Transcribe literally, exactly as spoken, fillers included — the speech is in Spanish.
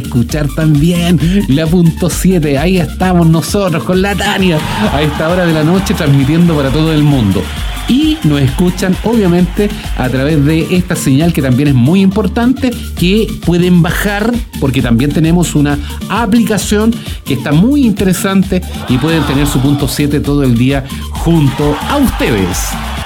escuchar también la punto siete. Ahí estamos nosotros con la Tania a esta hora de la noche transmitiendo para todo el mundo. Y nos escuchan obviamente a través de esta señal que también es muy importante, que pueden bajar porque también tenemos una aplicación que está muy interesante y pueden tener su punto siete todo el día junto a ustedes.